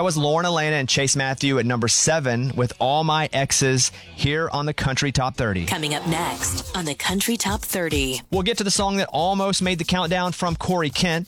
That was Lauren Elena and Chase Matthew at number 7 with All My Exes here on the Country Top 30. Coming up next on the Country Top 30. We'll get to the song that almost made the countdown from Corey Kent.